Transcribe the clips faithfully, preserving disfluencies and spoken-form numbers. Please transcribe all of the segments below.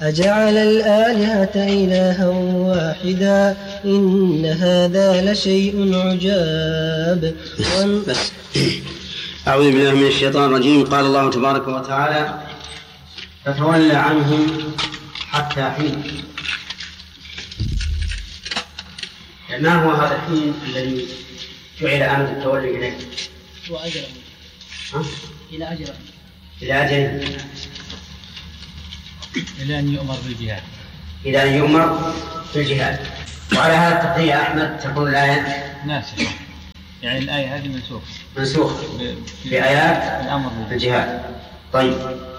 أجعل الآلهة إلها واحدا إن هذا لشيء عجاب. بس أعوذ بالله من الشيطان الرجيم. قال الله تبارك وتعالى فتولى عنهم حتى حين. ما هو هذا الحين الذي جعل أمد التولي إليه؟ هو أجل إلى أجل إلى أجل إلى أن يؤمر بالجهاد إلى أن يؤمر بالجهاد. وعلى هذا التقدير يا أحمد تكون الآية ناسخة، يعني الآية هذه منسوخة منسوخة بآيات الأمر بالجهاد. طيب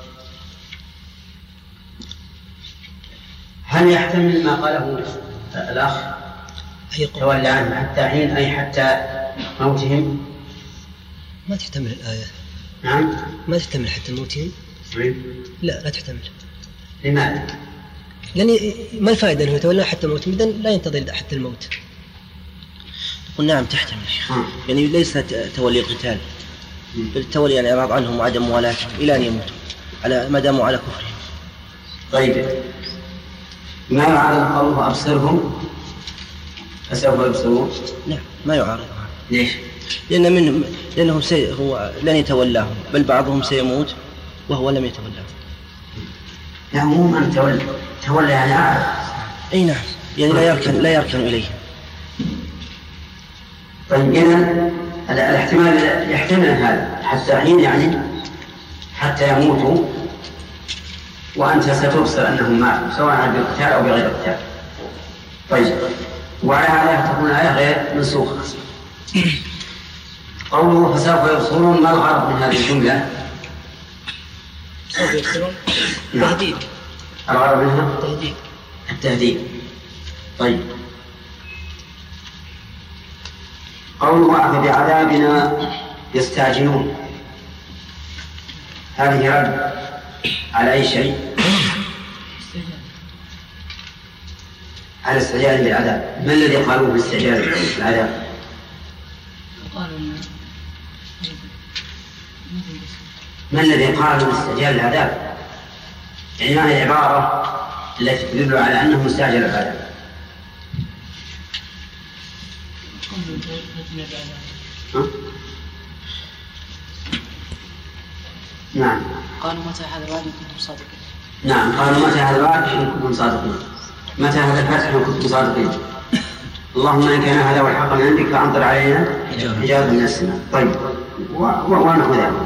هل يحتمل ما قاله الأخ تولى عنه حتى حين أي حتى موتهم؟ ما تحتمل الآية. نعم ما تحتمل حتى موتهم. لا لا تحتمل. لماذا؟ لأن ما الفائدة أنه يتولى حتى موتهم إذن لا ينتظر حتى الموت. قل نعم تحتمل. يعني ليس تولي قتال، بل تولي يعني إعراض عنهم وعدم موالاتهم إلى أن يموتوا على ما داموا على كفرهم. طيب ما يعارض قوله أبصرهم فسوف يبصرون؟ لا ما يعارض. ليش؟ لأن منهم لأنهم سي هو لن يتولاهم، بل بعضهم سيموت وهو لم يتولاهم. لا عموما تولى تولى يعني عارف. أي نعم، يعني لا يركن لا يركن إليه. طيب إذن الاحتمال يحتمل هذا حتى حين يعني حتى يموتوا وأنت ستبصر أنهم ماتوا سواء بالقتال أو بغير القتال. طيب وعلى هذا تكون الآية غير منسوخة. قوله فسوف يبصرون ما الغرض من هذه الجملة؟ سوف يبصرون تهديد. الغرض منها التهديد. التهديد. طيب قوله بعذابنا يستعجلون هذه رد على أي شيء؟ على استعجال بالعذاب. ما الذي قالوه باستعجال بالعذاب؟ ما الذي قالوا باستعجال العذاب؟ يعني ما هي العبارة التي تدل على أنه مستعجل العذاب؟ نعم قالوا متى هذا الوعد إن كنتم صادقين. نعم قالوا متى هذا الوعد إن كنتم صادقين. متى هذا الفتح إن كنتم صادقين. اللهم إن كان هذا هو الحق من عندك فأمطر علينا حجارة من السماء. طيب ونحو ذلك.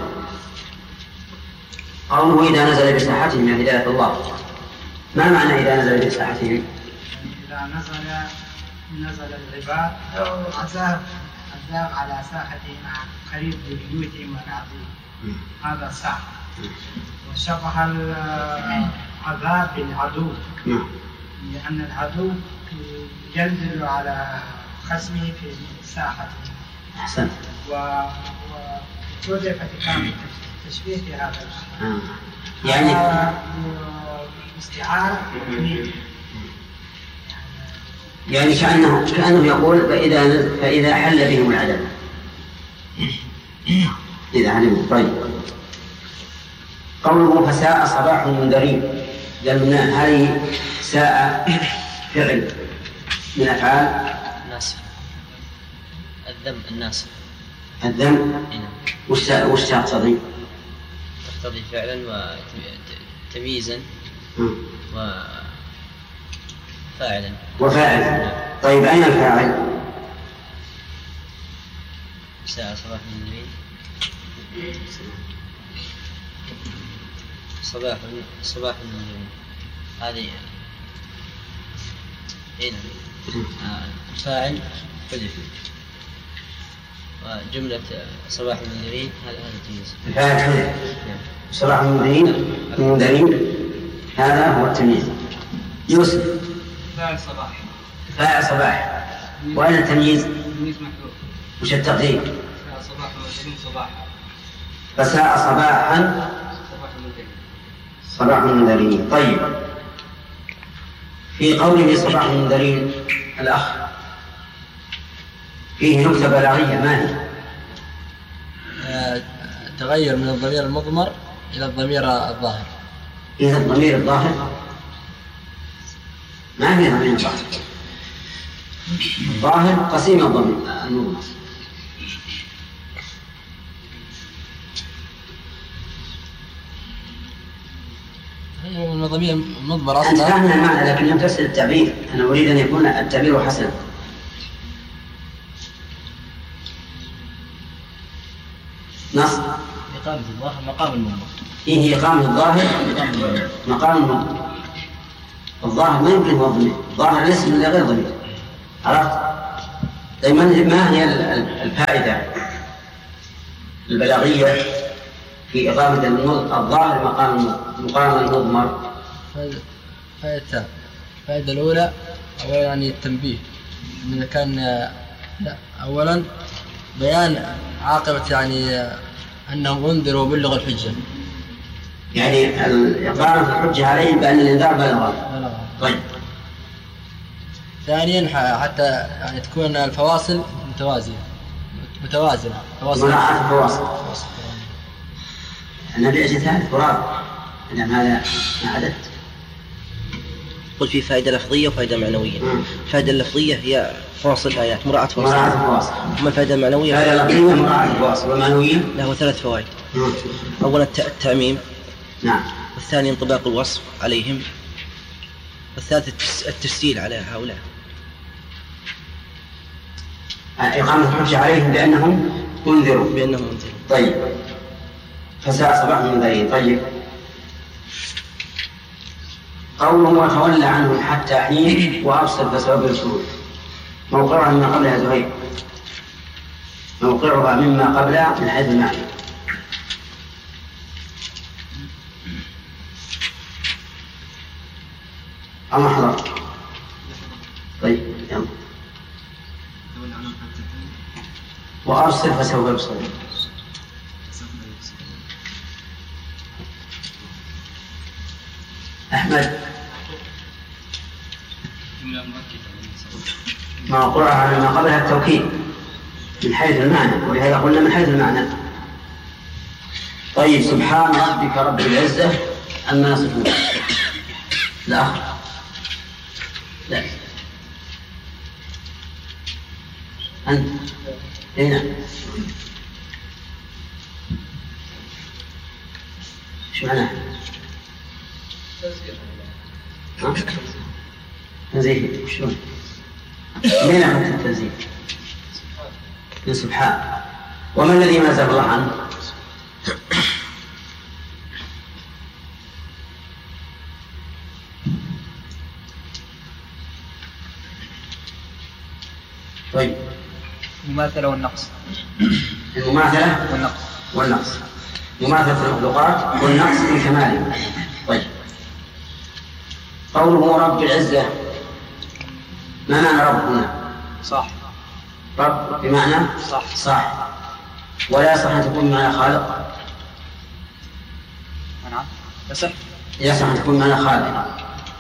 قوله إذا نزل بساحتهم من هداية الله. ما معنى إذا نزل بساحتهم؟ إذا نزل نزل العباد أو عذاب عذاب على ساحتهم قريب ببيوتهم ونعظيم هذا ساحة. وشبه العذاب بالعدو لأن العدو ينزل على خصمه في ساحته. أحسن. ووجد كان تشبيه في هذا الشيء. يعني استعارة. يعني كأنه كأنه يقول فإذا فإذا حل بهم العذاب إذا علموا. طيب قوله فساء صباح المنذرين قالوا هذه ساء فعل من أفعال الناس. الذم الناس. الذم وش وش تقتضي؟ تقتضي فعلا وتمييزا وفاعلا. وفاعل. طيب أين الفاعل؟ ساء صباح المنذرين. صباح صباح المنذرين هذه هنا فاعل حذف وجملة صباح المنذرين هذا هذا التمييز. الفاعل حذف. صباح المنذرين المنذرين هذا هو التمييز. يوسف. فاعل صباح. فاعل صباح. وأين التمييز؟ تمييز محذوف. وش التقدير؟ فاعل صباح المنذرين صباحا. فساء صباحا صباح المنذرين. طيب في قوله صباح المنذرين الأخ فيه نكتة بلاغية ما هي؟ تغير من الضمير المضمر إلى الضمير الظاهر. إلى الضمير الظاهر. ما فيها ضمير الظاهر. الظاهر قسيم الضمير المضمر. الضمير المضمر أنت أصلا. فاهم المعنى لكن لم تسأل التعبير. أنا أريد أن يكون التعبير حسنا. نص إقامة الظاهر مقام المضمر. إيه هي إقامة الظاهر مقام المضمر. الظاهر ما يمكن هو ضمير. الظاهر الاسم إلا غير ضمير. عرفت؟ طيب ما هي الفائدة البلاغية في إقامة الظاهر مقام مقام المضمر؟ فائدتان. الفائدة الأولى أولا يعني التنبيه إذا كان لا أولا بيان عاقبة يعني أنهم أنذروا وبلغوا الحجة، يعني الإقامة الحجة عليهم بأن الإنذار بلغ. طيب. ثانيا حتى يعني تكون الفواصل متوازية متوازنة مراعاة الفواصل. النبي أجل ثالث ورابع لأن هذا ما حدث. قل في فائدة لفظية وفائدة معنوية. الفائدة اللفظية هي فواصل الآيات مراعاة فواصل. مراعاة الفواصل. أما الفائدة المعنوية فائدة لفظية مراعاة الفواصل والمعنوية له ثلاث فوائد. أولا التعميم. نعم. والثاني انطباق الوصف عليهم. والثالث التسجيل على هؤلاء. إقامة الحجة عليهم بأنهم انذروا. بأنهم انذروا. طيب. فساء صباح المنذرين. طيب. قوله وتولى عنهم حتى حين وأبصر فسوف يبصرون. موقعها مما قبلها زهير. موقعها مما قبلها من حيث المعنى. أما حضر. طيب يلا. وأبصر فسوف يبصرون. أحمد. موقعها مما قبلها التوكيد من حيث المعنى ولهذا قلنا من حيث المعنى. طيب سبحان ربك رب العزة عما يصفون. لا لا أنت هنا إيش معناه؟ تنزيه شلون؟ مين أخذت التنزيه؟ من سبحان. وما الذي ما زال الله عنه؟ طيب. المماثلة والنقص. المماثلة والنقص. والنقص. مماثلة المخلوقات والنقص في كماله. طيب. قوله رب العزة ما معنى رب هنا؟ صح. رب بمعنى صح. صح. ولا يصح أن تكون بمعنى خالق. نعم. يصح. يصح أن تكون بمعنى خالق.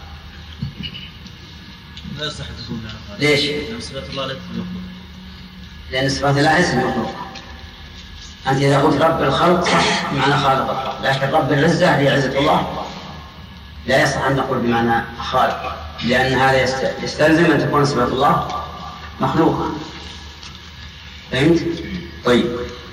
لا يصح أن تكون بمعنى خالق. ليش؟ لأن صفات الله لا تخلق. لأن صفات الله ليست مخلوق. أنت إذا قلت رب الخلق صح بمعنى خالق الخلق، لكن رب العزة هي عزة الله لا يصح أن نقول بمعنى خالق، لأن هذا يستلزم أن تكون صفات الله مخلوقة. فهمت؟ طيب.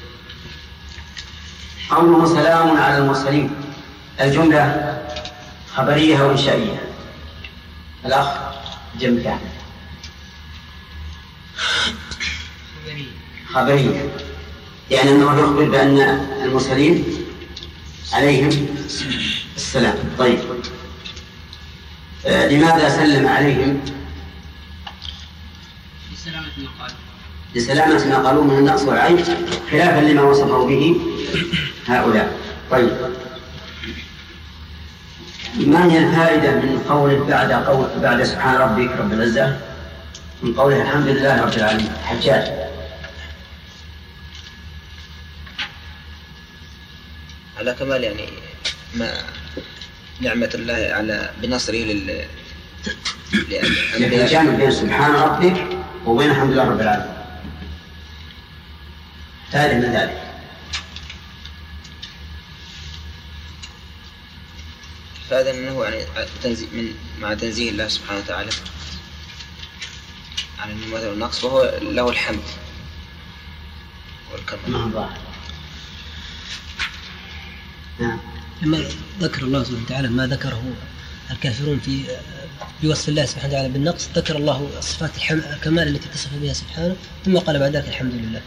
قوله سلام على المرسلين. الجملة خبرية أو إنشائية؟ الأخ جنب كامل. خبرية، يعني أنه يخبر بأن المرسلين عليهم السلام. طيب. آه لماذا سلم عليهم؟ لسلامة ما قال. لسلامة ما قالوا من النقص والعيب خلافا لما وصفوا به هؤلاء. طيب. ما هي الفائدة من قوله بعد قول بعد سبحان ربك رب العزة من قوله الحمد لله رب العالمين؟ حجاج. على كمال يعني ما نعمة الله على بنصره لل لأن جانب بين سبحان ربك وبين الحمد لله رب العالمين. ثالث من ذلك فهذا أنه يعني تنزيه من مع تنزيه الله سبحانه وتعالى عن المثل والنقص، وهو له الحمد والكمال. نعم. لما ذكر الله سبحانه وتعالى ما ذكره الكافرون في بوصف الله سبحانه وتعالى بالنقص، ذكر الله صفات الكمال التي تصف بها سبحانه، ثم قال بعد ذلك الحمد لله.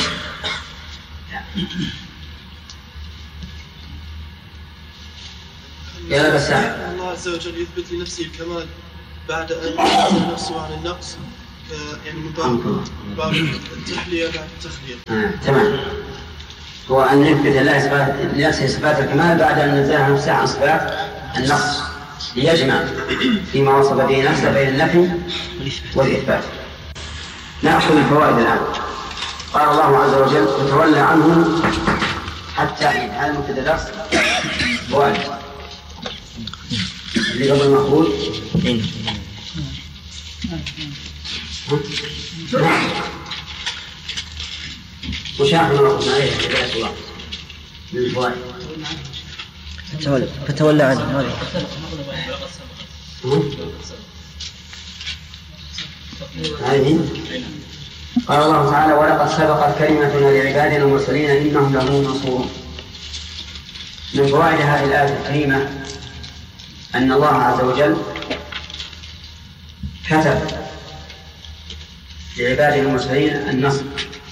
يا بس الله عز وجل يثبت لنفسه الكمال بعد أن ينزل نفسه عن النقص، يعني من باب التحلية بعد التخلية. آه، تمام. هو أن يثبت لنفسه صفات الكمال بعد أن نزلها نفسه عن صفات النقص، ليجمع فيما وصف به نفسه بين النفي والإثبات. نأخذ الفوائد الآن. قال الله عز وجل فتولى عنهم حتى حين. هذا مبتدأ درس فوائد اللي قبل المقول وشاهد الله عليه من الفوائد. فتولى فتولى عنه. هذه قال الله تعالى ولقد سبقت كلمتنا لعبادنا المرسلين إنهم لهم منصورون. من فوائد هذه الآية الكريمة أن الله عز وجل كتب لعباده المرسلين النصر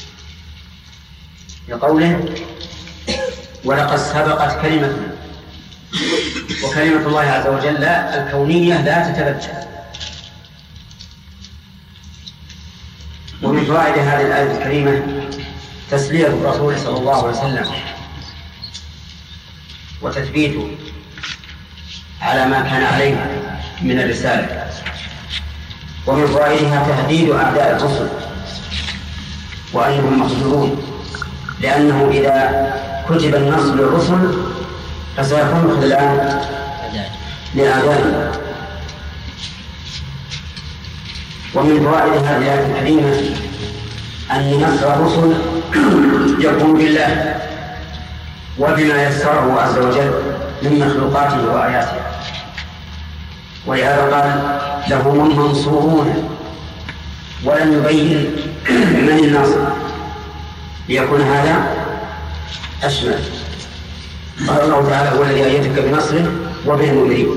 لقوله ولقد سبقت كلمتنا، وكلمة الله عز وجل لا الكونية لا تتبدل. ومن فوائد هذه الآية الكريمة تسلية الرسول صلى الله عليه وسلم وتثبيته على ما كان عليه من الرسالة. ومن فوائدها تهديد أعداء الرسل وأنهم مخذولون، لأنه إذا كتب النصر للرسل فسيكون خذلان لأعدائهم. ومن فوائد هذه الآية الكريمة أن نصر الرسل يكون بالله وبما يسره عز وجل من مخلوقاته وآياته، ولهذا قال لهم المنصورون ولم يبين من الناصر ليكون هذا أشمل. قال الله تعالى هو الذي أيدك بنصره وبالمؤمنين.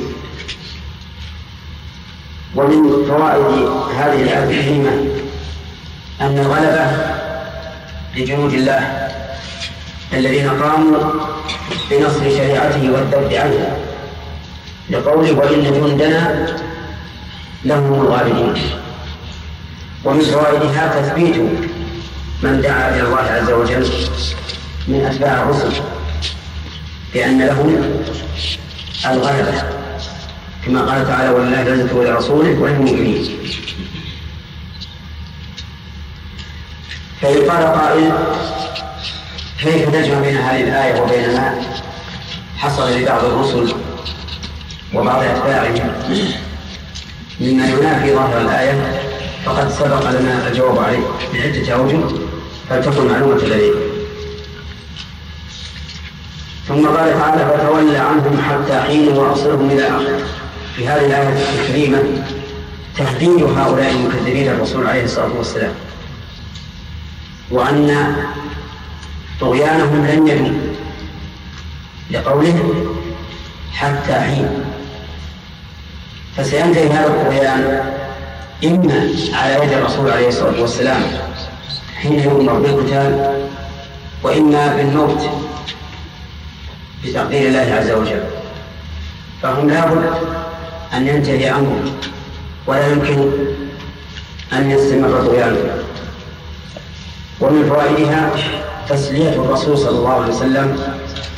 ومن فوائد هذه الآية الكريمة أن الغلبة لجنود الله الذين قاموا بنصر شريعته والذب عنها، لقوله وإن جندنا لهم الغالبون. ومن فوائدها تثبيت من دعا إلى الله عز وجل من أتباع الرسل بأن لهم الغلبة، كما قال تعالى ولله العزة ولرسوله وللمؤمنين. فيقال قائل كيف نجمع بين هذه الآية وبين ما حصل لبعض الرسل وبعض أتباعهم مما ينافي ظاهر الآية؟ فقد سبق لنا الجواب عليه بعدة أوجه فلتكن معلومة لديكم. ثم قال تعالى فتولى عنهم حتى حين وأبصرهم إلى آخره. في هذه الآية الكريمة تهديد هؤلاء المكذبين الرسول عليه الصلاة والسلام، وأن طغيانهم لن يدوم، لقوله حتى حين. فسينتهي هذا الطغيان إما على يد الرسول عليه الصلاة والسلام حين يؤمر بالقتال، وإما بالموت بتقدير الله عز وجل. فهم لابد أن ينتهي أمره ولا يمكن أن يستمر طغيانه. ومن فوائدها تسلية الرسول صلى الله عليه وسلم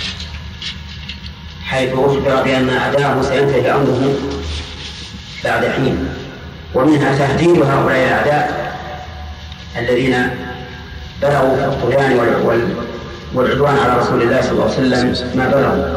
حيث أخبر بأن أعداءه سينتهي أمره بعد حين. ومنها تهديد هؤلاء الأعداء الذين بلغوا في الطغيان والعدوان على رسول الله صلى الله عليه وسلم ما بلغوا.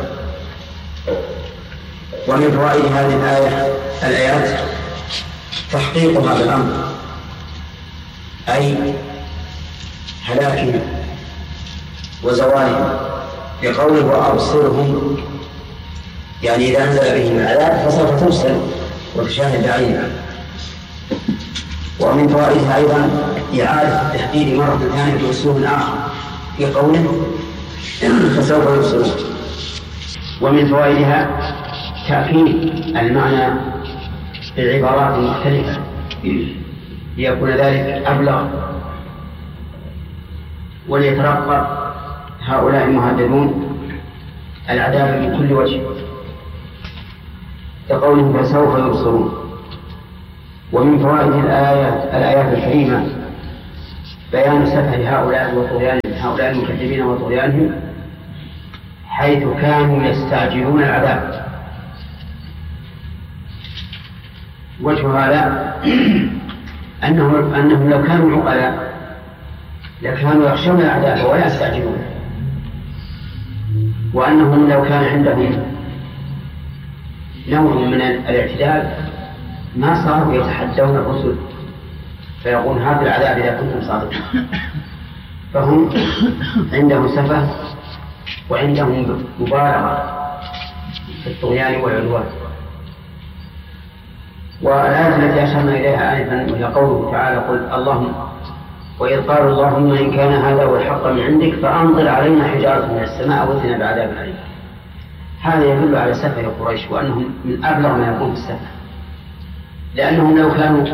ومن فوائد هذه الآية الآيات تحقيقها بالأمر، أي هلاكهم وزوالهم، لقوله وأبصرهم يعني إذا نزل بهم العذاب فسوف ترسل وتشاهد بعينها. ومن فوائدها أيضا إعادة التحديد مرة ثانية بأسلوب آخر في قوله فسوف يبصرون. ومن فوائدها تأكيد المعنى بعبارات مختلفة ليكون ذلك أبلغ وليترقب هؤلاء المهددون العذاب من كل وجه كقوله فسوف يبصرون. ومن فوائد الآيات الآيات الكريمة بيان سفه هؤلاء وطغيان هؤلاء المكذبين وطغيانهم حيث كانوا يستعجلون العذاب. وجه هذا أنهم, أنهم لو كانوا عقلاء لكانوا يخشون العذاب ولا يستعجلون، وأنهم لو كان عندهم نوع من الاعتدال ما صاروا يتحدون الرسل فيقول هذا العذاب إذا كنتم صادقين. فهم عندهم سفه وعندهم مبالغة في الطغيان والعدوان. والآية التي أشرنا إليها آنفا وهي قوله تعالى قل اللهم وإذ قالوا اللهم إن كان هذا هو الحق من عندك فأنظر علينا حجارة من السماء واتنا بعذاب أليم. هذا يدل على سفه قريش وأنهم من أبلغ ما يكون في السفه، لأنهم لو كانوا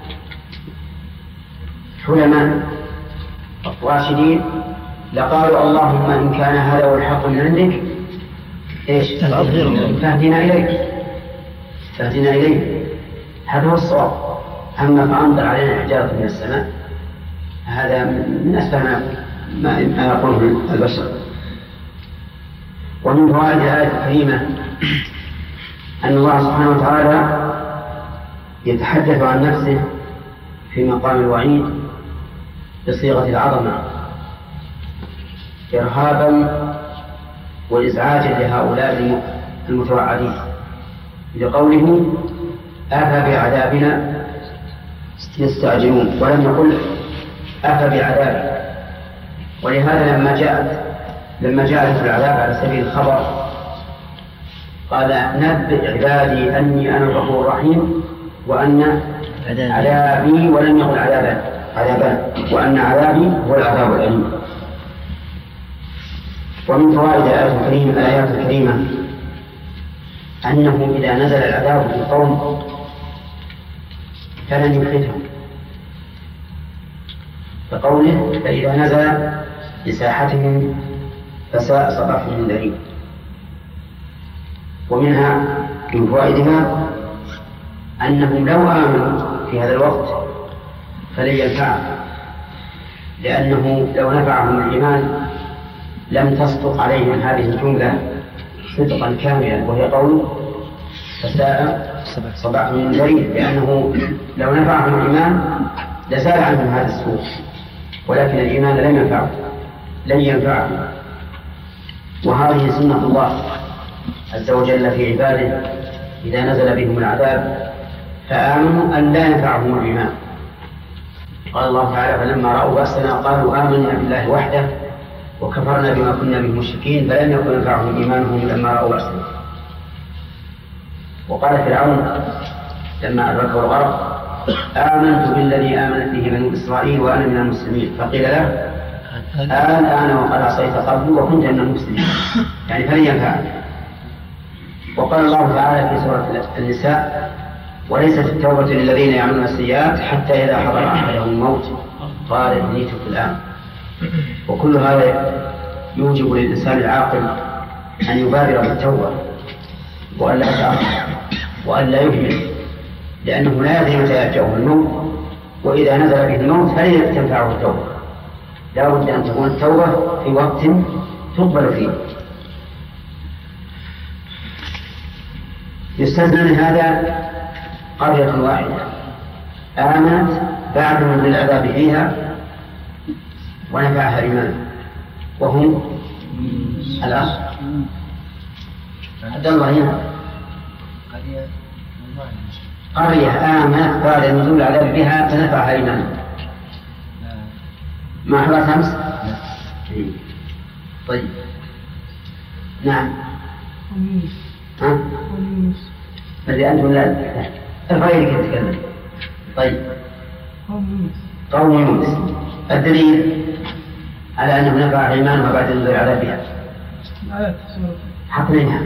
حلما راشدين لقالوا اللهم إن كان هذا هو الحق من عندك إيش فاهدنا إليك فاهدنا إليك هذا هو الصواب. أما فأنظر علينا حجارة من السماء هذا من أسفل ما يقوله البشر. ومن فوائد الآية الكريمة أن الله سبحانه وتعالى يتحدث عن نفسه في مقام الوعيد بصيغة العظمة إرهابا وإزعاجا لهؤلاء المتوعدين بقوله أفبعذابنا يستعجلون ولم يقل أفبعذابنا. ولهذا لما جاءت لما جاءت العذاب على سبيل الخبر قال نبئ عبادي أني أنا الغفور الرحيم وأن عذابي ولم يقل عذابا عذابا وأن عذابي هو العذاب الأليم. ومن فوائد الآيات الكريمة الآيات الكريمة أنه إذا نزل العذاب في القوم فلن يخرجهم كقوله فإذا نزل بساحتهم فساء صباح المنذرين. ومنها من فوائدها أنهم لو آمنوا في هذا الوقت فلن ينفعهم، لأنه لو نفعهم الإيمان لم تصدق عليهم هذه الجملة صدقا كاملا وهي قول فساء صباح المنذرين، لأنه لو نفعهم الإيمان لزال عنهم هذا السوء، ولكن الإيمان لم ينفعه لن ينفعهم. وهذه سنة الله عز وجل في عباده إذا نزل بهم العذاب فآمنوا أن لا ينفعهم الإيمان. قال الله تعالى فلما رأوا بأسنا قالوا آمنا بالله وحده وكفرنا بما كنا به مشركين فلم يكن ينفعهم إيمانهم لما رأوا بأسنا. وقال فرعون لما أدركه الغرق آمنت بالذي آمنت به بنو إسرائيل وأنا من المسلمين فقيل له الآن أنا وقد عصيت قبل وكنت من المسلمين يعني فلن ينفعني. وقال الله تعالى في سورة النساء وليست التوبة للذين يعملون السيئات حتى إذا حضر أحدهم الموت قال إني تبت الآن. وكل هذا يوجب للإنسان العاقل أن يبادر بالتوبة وأن لا يتأخر وأن لا يهمل، لأنه لا يدري متى يأتيه الموت، وإذا نزل به الموت فلن تنفعه التوبة. لا بد أن تكون التوبة في وقت تقبل فيه. يستثنى من هذا قرية واحدة آمنت بعد من العذاب فيها ونفعها إيمان وهم الأخ عبد الله هنا قرية آمنت بعد نزول العذاب بها فنفعها إيمان ما حضرت أمس؟ طيب نعم ها؟ اللي أنتم لا الغير يتكلم. طيب قوم يونس الدليل على أنه نفع إيمانها بعد نزول عذابها حقنيها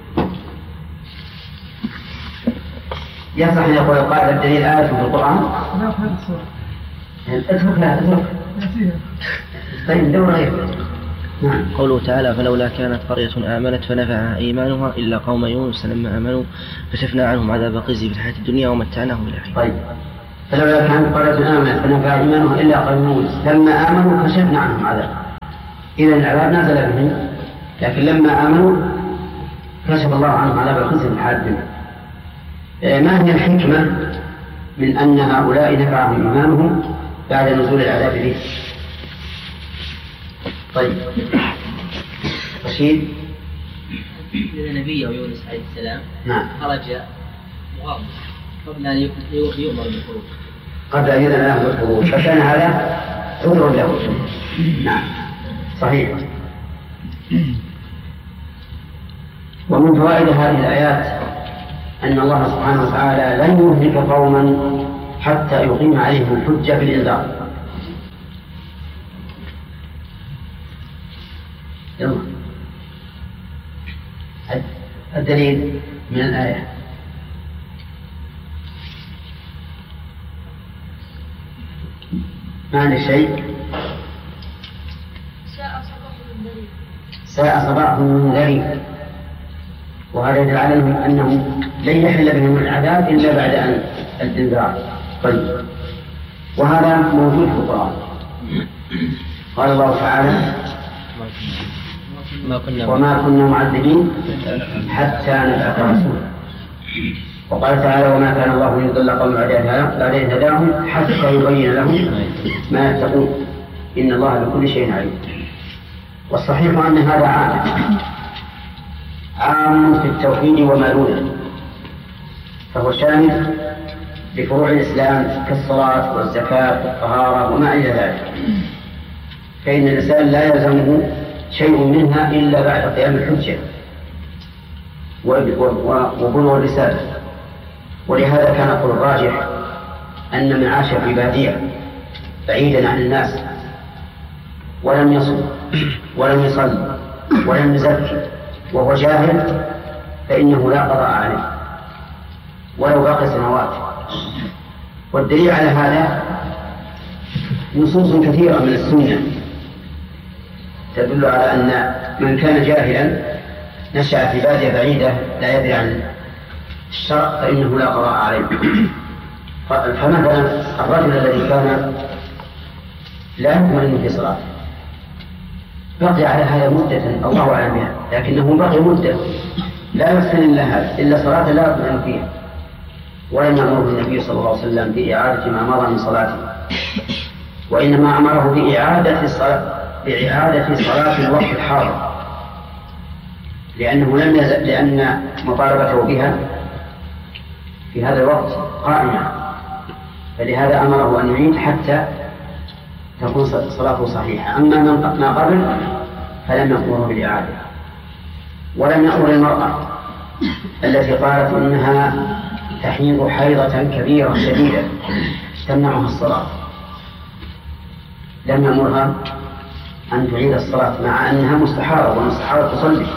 يصح أن يقول القائل الدليل آية في القرآن لا في هذه الصورة اتركها اتركها طيب دور غير. نعم. قوله تعالى فلولا كانت قرية آمنت فنفعها إيمانها إلا قوم يونس لما آمنوا كشفنا عنهم عذاب خزي في الحياة الدنيا ومتعناهم إلى حين. طيب فلولا كانت قرية آمنت فنفعها إيمانها إلا قوم يونس لما آمنوا كشفنا عنهم عذاب. إذا العذاب نزل بهم لكن لما آمنوا كشف الله عنهم عذاب الخزي في الحياة الدنيا. ما هي الحكمة من أن هؤلاء نفعهم إيمانهم بعد نزول العذاب به؟ طيب رشيد. إذا نبي يونس عليه السلام نعم خرج مغاضبا قبل أن يؤمر بالخروج قبل أن يؤذن له بالخروج فكان هذا عذر له. نعم صحيح. ومن فوائد هذه الآيات أن الله سبحانه وتعالى لن يهلك قوما حتى يقيم عليهم الحجة بالإنذار. يلا الدليل من الآية ما عندك شيء؟ ساء صباح من ذريب وهذا يدل على أنهم لن يحل بهم العذاب إلا بعد أن الإنذار. طيب وهذا موجود في القرآن. قال الله تعالى وما كنا معذبين حتى نبعث رسولا. وقال تعالى وما كان الله ليضل قوم بعد إذ هداهم حتى يبين لهم ما يتقون إن الله بكل شيء عليم. والصحيح أن هذا عام عام في التوحيد وما دونه فهو شامل لفروع الإسلام كالصلاة والزكاة والطهارة وما إلى ذلك. فإن الإنسان لا يلزمه شيء منها إلا بعد قيام الحجة وبلوغ الرسالة. ولهذا كان القول الراجح أن من عاش في بادية بعيدا عن الناس ولم يصل ولم يصلي ولم يزكي وهو جاهل فإنه لا قضاء عليه ولو باقي سنوات. والدليل على هذا نصوص كثيرة من السنة تدل على أن من كان جاهلا نشأ في بادية بعيدة لا يدري عن الشرع فإنه لا قضاء عليه. فمثلا الرجل الذي كان لا يؤمن في صلاته بقي على هذا مدة الله أعلم بها لكنه بقي مدة لا يحسن إلا هذا إلا صلاة لا يؤمن فيها ولم يأمره النبي صلى الله عليه وسلم بإعادة ما مضى من صلاته وإنما أمره بإعادة الصلاة بإعادة صلاة الوقت الحاضر لأنه لم يزل لأن مطالبته بها في هذا الوقت قائمة فلهذا أمره أن يعيد حتى تكون صلاته صحيحة. أما ما قبل فلم يأمره بالإعادة ولم يأمر المرأة التي قالت إنها تحيض حيضة كبيرة شديدة تمنعها الصلاة لم يأمرها أن تعيد الصلاة مع أنها مستحارة والمستحارة تصلي.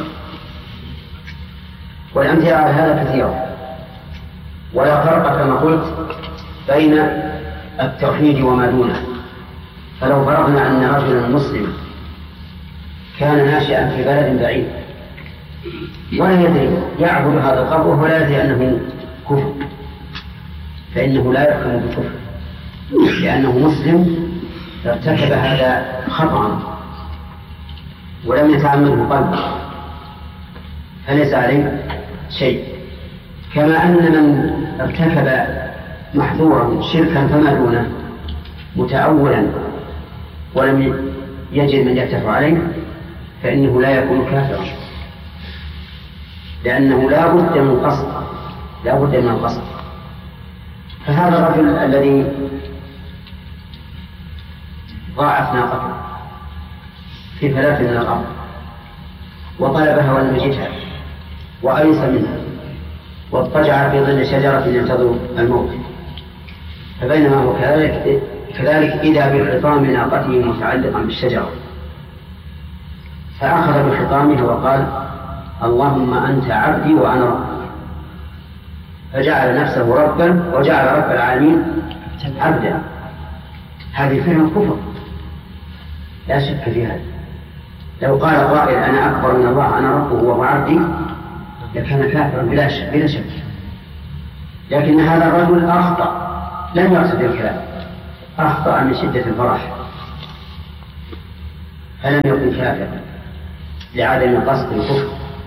والأمثلة على هذا كثيرة ولا فرق كما قلت بين التوحيد وما دونه. فلو فرضنا أن رجلا مسلما كان ناشئا في بلد بعيد ولا يدري يعبد هذا القبر وهو لا يدري أنه كفر فإنه لا يحكم بالكفر لأنه مسلم ارتكب هذا خطأ ولم يتعمده قلبه فليس عليه شيء. كما أن من ارتكب محظورا شركا فما دونه متأولا ولم يجد من يتف عليه فإنه لا يكون كافرا لأنه لا بد من القصد لا بد من القصد. فهذا الرجل الذي ضاعت ناقته في فلاة من الأرض وطلبها ولم يجدها وأيس منها واضطجع في ظل شجرة ينتظر الموت، فبينما هو كذلك, كذلك إذا بخطام ناقته متعلقا بالشجرة، فأخذ بخطامه وقال اللهم أنت عبدي وأنا ربك، فجعل نفسه ربا وجعل رب العالمين عبدا. هذه فعل كفر لا شك في هذا. لو قال قائل أنا أكبر من الله أنا ربه وهو عبدي لكان كافرا بلا شك, بلا شك. لكن هذا الرجل أخطأ، لم يقصد الكلام، أخطأ من شدة الفرح فلم يكن كافرا لعدم قصد الكفر.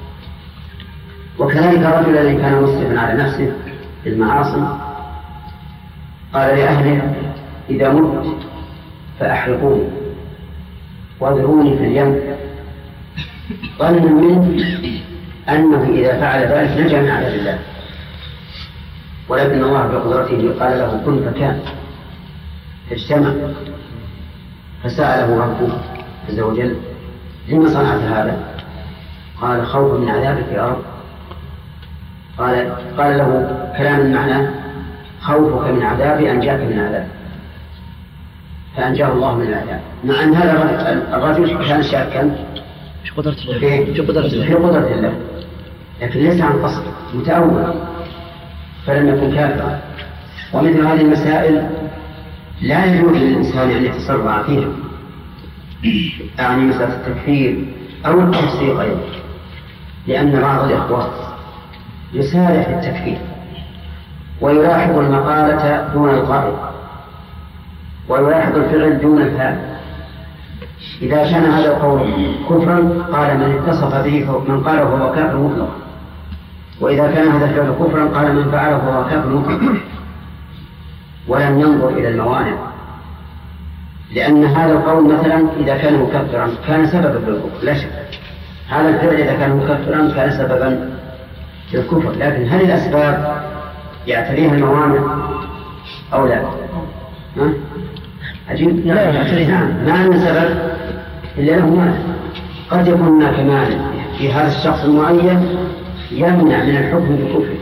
وكذلك الرجل الذي كان مسرفا على نفسه بالمعاصي قال لأهله إذا مت فأحرقوني واذروني في اليم، ظنا منه أنه إذا فعل ذلك نجا من عذاب الله، ولكن الله بقدرته قال له كن فكان، فاجتمع فسأله ربه عز وجل لما صنعت هذا؟ قال خوفا من عذابك يا رب. قال, قال له كلام معناه خوفك من عذابي أنجاك من عذاب، فأنجاه الله من العذاب، مع أن هذا الرجل كان شاكا في قدرة الله في قدرة الله، لكن ليس عن قصد، متأول فلم يكن كافرا. ومثل هذه المسائل لا يجوز للإنسان أن يتصرف فيها، أعني مسألة التكفير أو التفسيق أيضا، لأن بعض الإخوة يسارع في التكفير ويلاحظ المقالة دون القائل ويلاحظ الفعل دون الفعل. إذا كان هذا القول كفرا قال من اتصف به من قاله فهو كافر مطلق، وإذا كان هذا الفعل كفرا قال من فعله فهو كافر مطلق، ولم ينظر إلى الموانع، لأن هذا القول مثلا إذا كان مكفرا كان سببا للكفر لا شك، هذا الفعل إذا كان مكفرا كان سببا للكفر، لكن هل الأسباب يعتريها الموانع أو لا؟ ها؟ عجيب؟ لا يعتريها، ما أن سبب إلا له مانع. قد يكون هناك مانع في هذا الشخص المعين يمنع من الحكم بالكفر،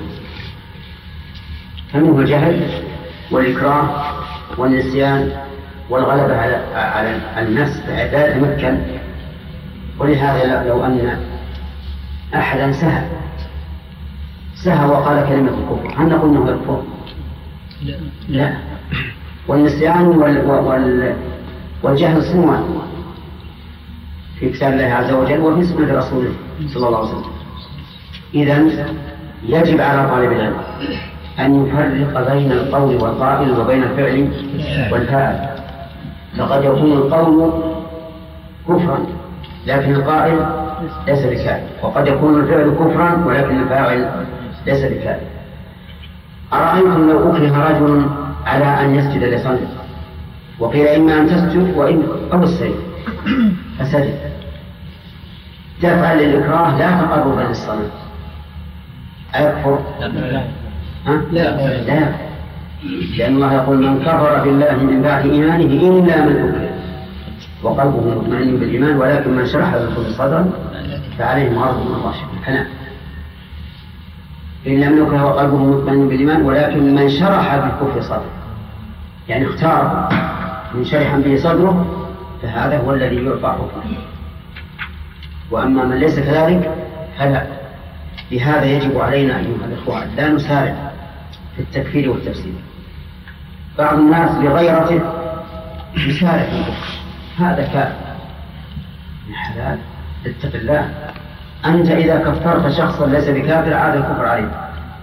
فمنه الجهل والإكراه والنسيان والغلبة على على النفس لا يتمكن. ولهذا لو أن أحدا سهى سهى وقال كلمة الكفر هل نقول أنه يكفر؟ لا, لا. والنسيان وال... وال... والجهل صنوان في كتاب الله عز وجل وفي سنة رسوله صلى الله عليه وسلم. إذن يجب على طالب العلم أن يفرق بين القول والقائل وبين الفعل والفاعل، فقد يكون القول كفرا لكن القائل ليس بكافر، وقد يكون الفعل كفرا ولكن الفاعل ليس بكافر. أرأيتم لو أكره رجل على أن يسجد لصنم وقيل إما أن تسجد وإن أو السيد فسجد، تفعل الإكراه لا تقربا للصنم، أيكفر؟ ها؟ لا لا، لأن الله يقول من كفر بالله من بعد إيمانه إلا من أكره وقلبه مطمئن بالإيمان ولكن من شرح بالكفر صدرا فعليهم غضب من الله شديد. إلا من أكره وقلبه مطمئن بالإيمان ولكن من شرح بالكفر صدرا، يعني اختار من شرح به صدره فهذا هو الذي يرفع حكمه، وأما من ليس كذلك فلا. لهذا يجب علينا أيها الإخوة لا نسارع في التكفير والتفسير. بعض الناس بغيرته يسارع في الكفر، هذا كافر من حلال. اتق الله، أنت إذا كفرت شخصا ليس بكافر عاد الكفر عليه،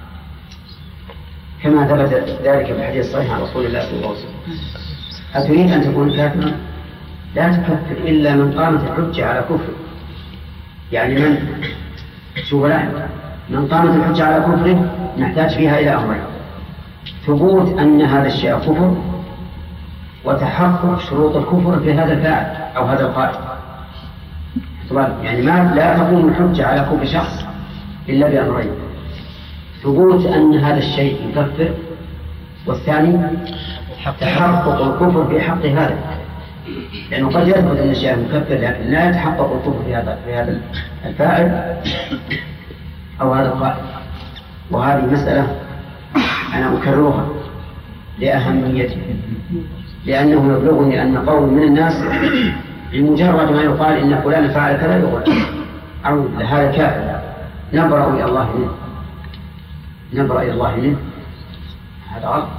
كما ثبت ذلك في الحديث الصحيح عن رسول الله صلى الله عليه وسلم. أتريد أن تكون كافرا؟ لا تكفر إلا من قامت الحجة على كفر، يعني من شوف لاحظ من قامت الحجة على كفره نحتاج فيها إلى أمرين: ثبوت أن هذا الشيء كفر، وتحقق شروط الكفر في هذا الفاعل أو هذا القائل. يعني ما لا تقوم الحجة على كفر شخص إلا بأمرين: ثبوت أن هذا الشيء يكفر، والثاني تحقق الكفر في حق هذا، لأنه قد يثبت أن الشيء مكفر لكن لا يتحقق الكفر في هذا في هذا الفاعل أو هذا القائل. وهذه مسألة أنا أكررها لأهميتها، لأنه يبلغني أن قوم من الناس بمجرد ما يقال إن فلان فعل كذا يقول أو هذا كافر، نبرأ إلى الله منه، نبرأ إلى الله منه. هذا غلط.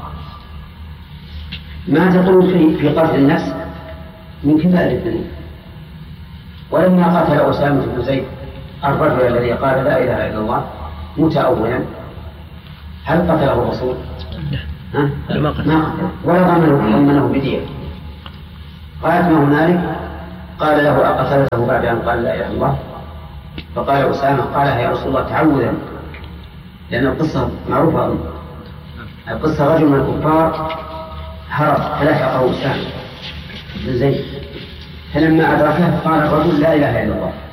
ما تقول في في قتل النفس من كبائر الذنوب. ولما قتل أسامة بن زيد الرجل الذي قال لا إله إلا الله متأولا، هل قتله الرسول؟ ها؟ ما قتله ولا ضمنه بدية. قالت ما هنالك قال له أقتلته بعد أن قال لا إله إلا الله؟ فقال أسامة قالها يا رسول الله تعوذا، لأن القصة معروفة. القصة رجل من الكفار هرب فلاحقه أسامة بن زيد، فلما أدركه قال الرجل لا إله إلا الله،